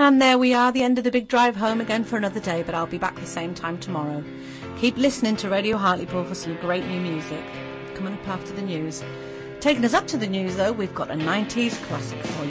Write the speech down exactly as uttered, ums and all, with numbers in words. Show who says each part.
Speaker 1: And there we are, the end of the big drive home again for another day, but I'll be back the same time tomorrow. Keep listening to Radio Hartlepool for some great new music. Coming up after the news. Taking us up to the news, though, we've got a nineties classic for you.